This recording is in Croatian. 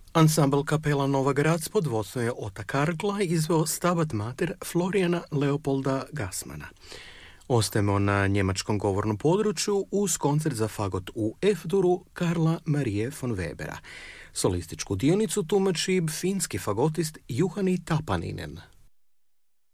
Ansambl kapela Nova Graz pod vodstvom je Ota Kargla izveo Stabat Mater Florijana Leopolda Gassmana. Ostajemo na njemačkom govornom području uz koncert za fagot u F-duru Karla Marie von Webera. Solističku dionicu tumači finski fagotist Juhani Tapaninen.